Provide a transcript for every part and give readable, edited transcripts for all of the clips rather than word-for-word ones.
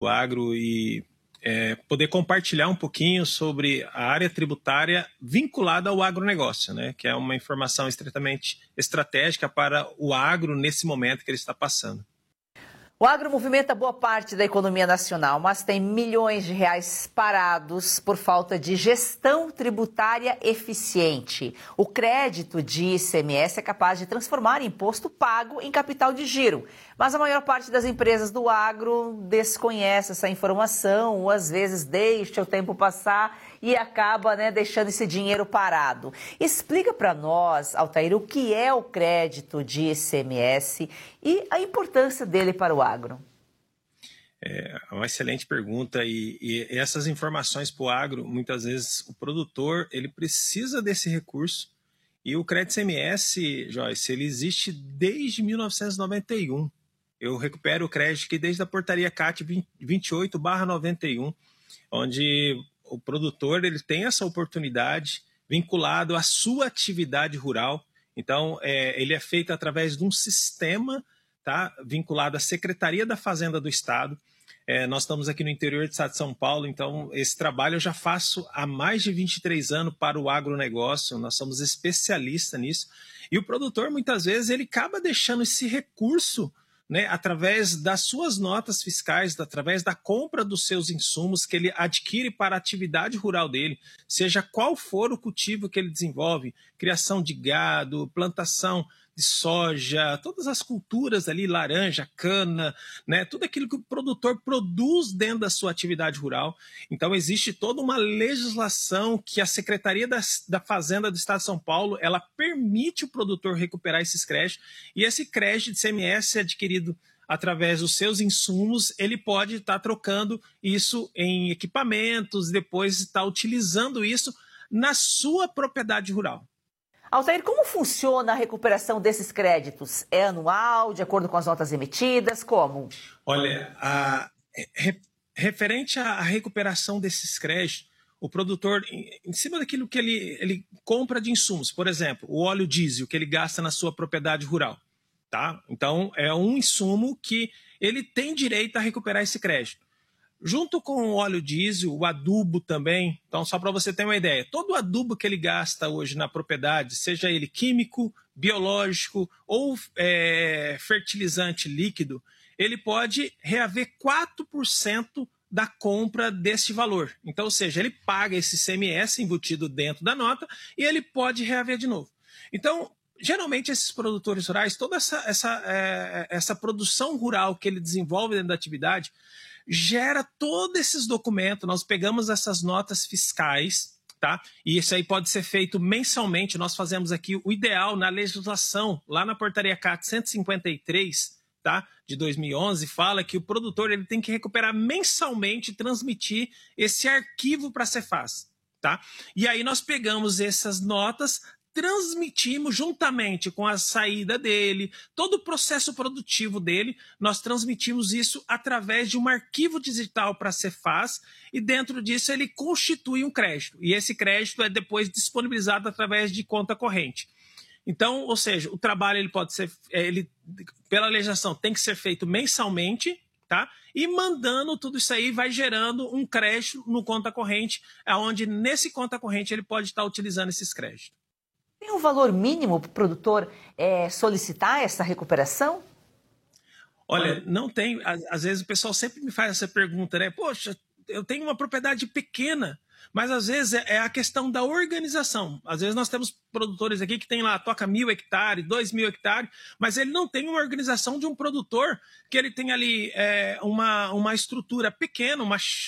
o agro e poder compartilhar um pouquinho sobre a área tributária vinculada ao agronegócio, né? Que é uma informação estritamente estratégica para o agro nesse momento que ele está passando. O agro movimenta boa parte da economia nacional, mas tem milhões de reais parados por falta de gestão tributária eficiente. O crédito de ICMS é capaz de transformar imposto pago em capital de giro, mas a maior parte das empresas do agro desconhece essa informação ou às vezes deixa o tempo passar e acaba, deixando esse dinheiro parado. Explica para nós, Altair, o que é o crédito de ICMS e a importância dele para o agro. É uma excelente pergunta e essas informações para o agro, muitas vezes o produtor ele precisa desse recurso e o crédito ICMS, Joyce, ele existe desde 1991. Eu recupero o crédito aqui desde a portaria CAT 28/91, onde o produtor ele tem essa oportunidade vinculado à sua atividade rural. Então, ele é feito através de um sistema, tá, vinculado à Secretaria da Fazenda do Estado. Nós estamos aqui no interior do estado de São Paulo, então esse trabalho eu já faço há mais de 23 anos para o agronegócio, nós somos especialistas nisso. E o produtor, muitas vezes, ele acaba deixando esse recurso, através das suas notas fiscais, através da compra dos seus insumos que ele adquire para a atividade rural dele, seja qual for o cultivo que ele desenvolve, criação de gado, plantação de soja, todas as culturas ali, laranja, cana, tudo aquilo que o produtor produz dentro da sua atividade rural. Então existe toda uma legislação que a Secretaria da Fazenda do Estado de São Paulo, ela permite o produtor recuperar esses créditos, e esse crédito de ICMS adquirido através dos seus insumos, ele pode estar trocando isso em equipamentos, depois estar utilizando isso na sua propriedade rural. Altair, como funciona a recuperação desses créditos? É anual, de acordo com as notas emitidas? Como? Olha, referente à recuperação desses créditos, o produtor, em cima daquilo que ele compra de insumos, por exemplo, o óleo diesel que ele gasta na sua propriedade rural, tá? Então, é um insumo que ele tem direito a recuperar esse crédito. Junto com o óleo diesel, o adubo também. Então, só para você ter uma ideia, todo o adubo que ele gasta hoje na propriedade, seja ele químico, biológico ou fertilizante líquido, ele pode reaver 4% da compra desse valor. Então, ou seja, ele paga esse ICMS embutido dentro da nota e ele pode reaver de novo. Então, geralmente esses produtores rurais, toda essa produção rural que ele desenvolve dentro da atividade, gera todos esses documentos. Nós pegamos essas notas fiscais, tá? E isso aí pode ser feito mensalmente. Nós fazemos aqui o ideal na legislação, lá na portaria CAT 153, tá? De 2011, fala que o produtor ele tem que recuperar mensalmente e transmitir esse arquivo para a Cefaz, tá? E aí nós pegamos essas notas, transmitimos juntamente com a saída dele, todo o processo produtivo dele, nós transmitimos isso através de um arquivo digital para a Cefaz e dentro disso ele constitui um crédito. E esse crédito é depois disponibilizado através de conta corrente. Então, ou seja, o trabalho ele pode ser, pela legislação, tem que ser feito mensalmente, tá? E mandando tudo isso aí vai gerando um crédito no conta corrente, onde nesse conta corrente ele pode estar utilizando esses créditos. Tem um valor mínimo para o produtor solicitar essa recuperação? Olha, não tem. Às vezes o pessoal sempre me faz essa pergunta, Poxa, eu tenho uma propriedade pequena, mas às vezes é a questão da organização. Às vezes nós temos produtores aqui que tem lá, toca 1.000 hectares, 2.000 hectares, mas ele não tem uma organização de um produtor que ele tem ali uma estrutura pequena,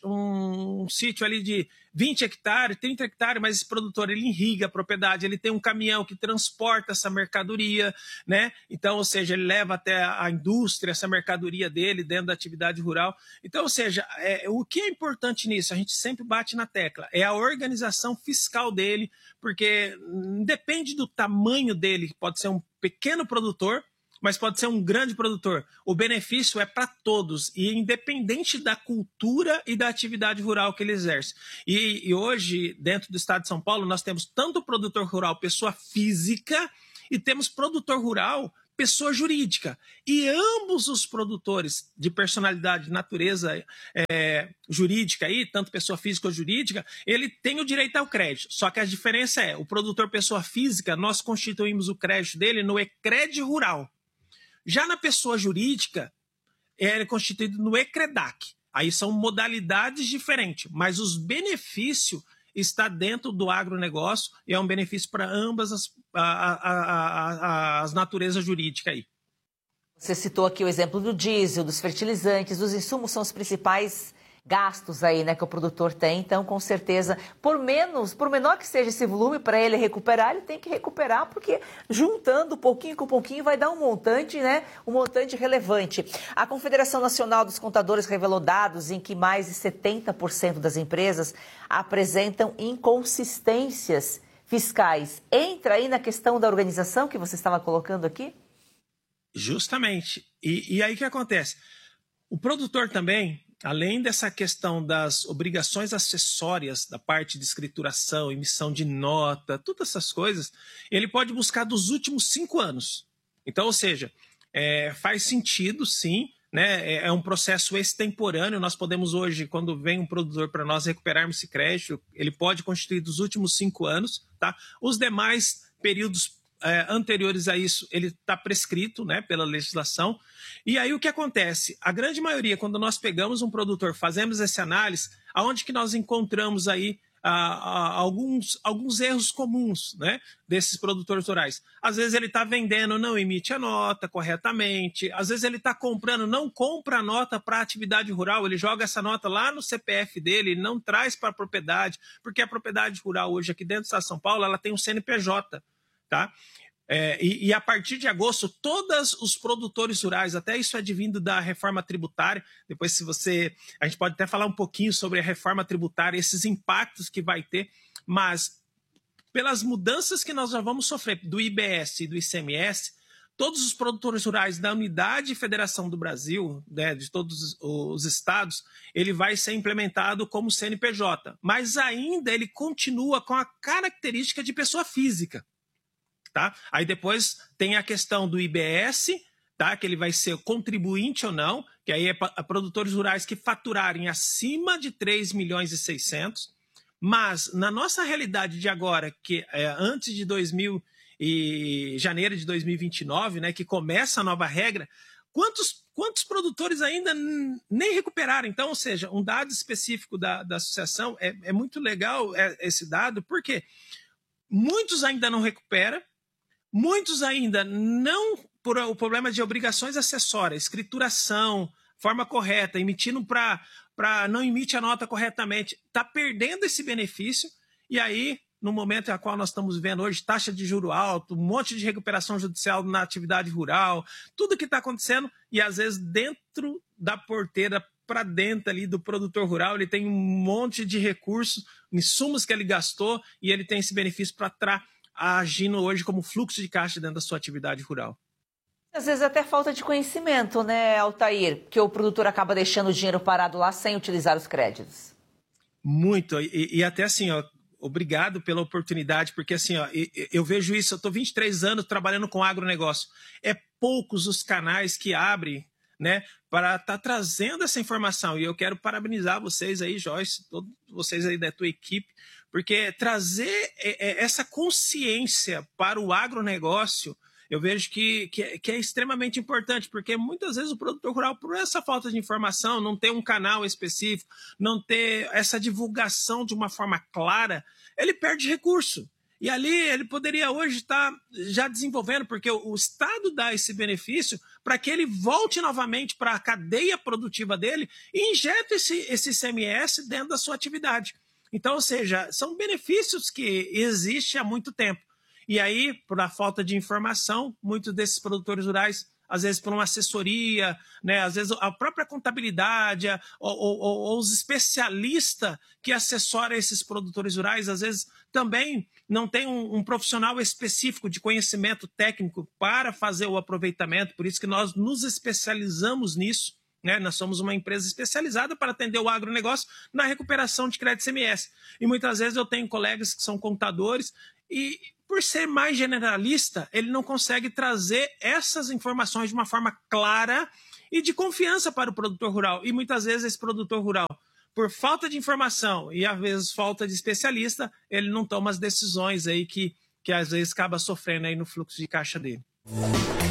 um sítio ali de 20 hectares, 30 hectares, mas esse produtor ele irriga a propriedade, ele tem um caminhão que transporta essa mercadoria, Então, ou seja, ele leva até a indústria essa mercadoria dele dentro da atividade rural. Então, ou seja, o que é importante nisso? A gente sempre bate na tecla, é a organização fiscal dele, porque depende do tamanho dele, pode ser um pequeno produtor, mas pode ser um grande produtor. O benefício é para todos, e independente da cultura e da atividade rural que ele exerce. E hoje, dentro do estado de São Paulo, nós temos tanto produtor rural, pessoa física, e temos produtor rural, pessoa jurídica. E ambos os produtores de personalidade de natureza jurídica, aí, tanto pessoa física ou jurídica, ele tem o direito ao crédito. Só que a diferença é, o produtor pessoa física, nós constituímos o crédito dele no ECRED rural. Já na pessoa jurídica, é constituído no ECREDAC. Aí são modalidades diferentes, mas os benefícios está dentro do agronegócio e é um benefício para ambas as naturezas jurídicas aí. Você citou aqui o exemplo do diesel, dos fertilizantes, os insumos são os principais gastos aí, né, que o produtor tem. Então, com certeza, por menor que seja esse volume, para ele recuperar, ele tem que recuperar, porque juntando pouquinho com pouquinho vai dar um montante, né, um montante relevante. A Confederação Nacional dos Contadores revelou dados em que mais de 70% das empresas apresentam inconsistências fiscais. Entra aí na questão da organização que você estava colocando aqui? Justamente. E aí o que acontece? O produtor também, além dessa questão das obrigações acessórias da parte de escrituração, emissão de nota, todas essas coisas, ele pode buscar dos últimos 5 anos. Então, ou seja, faz sentido, sim, né? É um processo extemporâneo. Nós podemos hoje, quando vem um produtor para nós recuperarmos esse crédito, ele pode constituir dos últimos 5 anos. Tá? Os demais períodos anteriores a isso, ele está prescrito, né, pela legislação. E aí o que acontece? A grande maioria, quando nós pegamos um produtor, fazemos essa análise, aonde que nós encontramos aí alguns erros comuns, né, desses produtores rurais. Às vezes ele está vendendo, não emite a nota corretamente, às vezes ele está comprando, não compra a nota para a atividade rural, ele joga essa nota lá no CPF dele, ele não traz para a propriedade, porque a propriedade rural hoje aqui dentro do estado de São Paulo, ela tem um CNPJ. Tá? E a partir de agosto, todos os produtores rurais, até isso é advindo da reforma tributária, depois a gente pode até falar um pouquinho sobre a reforma tributária, esses impactos que vai ter, mas pelas mudanças que nós já vamos sofrer do IBS e do ICMS, todos os produtores rurais da Unidade e Federação do Brasil, né, de todos os estados, ele vai ser implementado como CNPJ, mas ainda ele continua com a característica de pessoa física. Tá? Aí depois tem a questão do IBS, tá? Que ele vai ser contribuinte ou não, que aí é para produtores rurais que faturarem acima de 3 milhões e 600, mas na nossa realidade de agora, que é antes de janeiro de 2029, né, que começa a nova regra, quantos produtores ainda nem recuperaram? Então, ou seja, um dado específico da associação, é muito legal esse dado, porque muitos ainda não recuperam, muitos ainda não, por o problema de obrigações acessórias, escrituração, forma correta, emitindo para não emite a nota corretamente, está perdendo esse benefício, e aí, no momento em qual nós estamos vendo hoje, taxa de juro alto, um monte de recuperação judicial na atividade rural, tudo que está acontecendo, e às vezes dentro da porteira, para dentro ali do produtor rural, ele tem um monte de recursos, insumos que ele gastou, e ele tem esse benefício para estar agindo hoje como fluxo de caixa dentro da sua atividade rural. Às vezes até falta de conhecimento, né, Altair? Que o produtor acaba deixando o dinheiro parado lá sem utilizar os créditos. Muito, e até assim, ó, obrigado pela oportunidade, porque assim, ó, eu vejo isso, eu estou 23 anos trabalhando com agronegócio. É poucos os canais que abrem, né, para estar trazendo essa informação. E eu quero parabenizar vocês aí, Joyce, todos vocês aí da tua equipe, porque trazer essa consciência para o agronegócio, eu vejo que é extremamente importante, porque muitas vezes o produtor rural, por essa falta de informação, não ter um canal específico, não ter essa divulgação de uma forma clara, ele perde recurso. E ali ele poderia hoje estar já desenvolvendo, porque o Estado dá esse benefício para que ele volte novamente para a cadeia produtiva dele e injete esse ICMS dentro da sua atividade. Então, ou seja, são benefícios que existem há muito tempo. E aí, por a falta de informação, muitos desses produtores rurais, às vezes por uma assessoria, né, às vezes a própria contabilidade, ou os especialistas que assessoram esses produtores rurais, às vezes também não tem um profissional específico de conhecimento técnico para fazer o aproveitamento, por isso que nós nos especializamos nisso. Né? Nós somos uma empresa especializada para atender o agronegócio na recuperação de crédito ICMS. E muitas vezes eu tenho colegas que são contadores e por ser mais generalista, ele não consegue trazer essas informações de uma forma clara e de confiança para o produtor rural. E muitas vezes esse produtor rural, por falta de informação e às vezes falta de especialista, ele não toma as decisões aí que às vezes acaba sofrendo aí no fluxo de caixa dele.